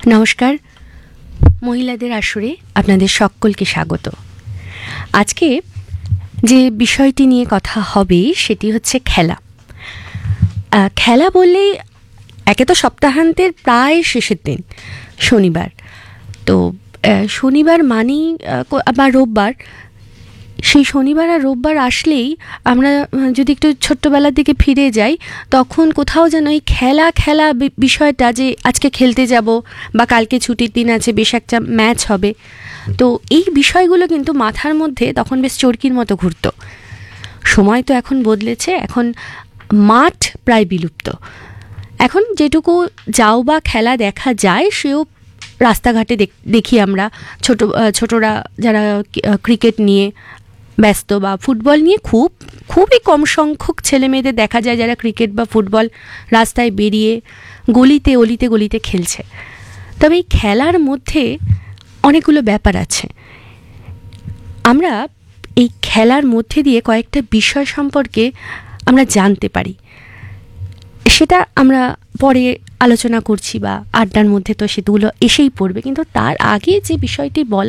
নমস্কার, মহিলাদের আসরে আপনাদের সকলকে স্বাগত। আজকে যে বিষয়টি নিয়ে কথা হবে সেটি হচ্ছে খেলা। খেলা বললেই একে তো সপ্তাহান্তের প্রায় শেষের দিন শনিবার, তো শনিবার মানেই বা রোববার, সেই শনিবার আর রোববার আসলেই আমরা যদি একটু ছোট্টবেলার দিকে ফিরে যাই, তখন কোথাও যেন এই খেলা বিষয়টা, যে আজকে খেলতে যাব বা কালকে ছুটির দিন আছে, বেশ একটা ম্যাচ হবে, তো এই বিষয়গুলো কিন্তু মাথার মধ্যে তখন বেশ চরকির মতো ঘুরতো। সময় তো এখন বদলেছে, এখন মাঠ প্রায় বিলুপ্ত। এখন যেটুকু যাও বা খেলা দেখা যায় সেও রাস্তাঘাটে দেখি আমরা ছোটরা যারা ক্রিকেট নিয়ে ব্যস্ত বা ফুটবল নিয়ে খুবই কম সংখ্যক ছেলে মেয়েদের দেখা যায় যারা ক্রিকেট বা ফুটবল রাস্তায় বেরিয়ে গলিতে খেলছে। তবে এই খেলার মধ্যে অনেকগুলো ব্যাপার আছে। আমরা এই খেলার মধ্যে দিয়ে কয়েকটা বিষয় সম্পর্কে আমরা জানতে পারি, সেটা আমরা পরে আলোচনা করছি বা আড্ডার মধ্যে তো সেগুলো এসেই পড়বে, কিন্তু তার আগে যে বিষয়টি বলা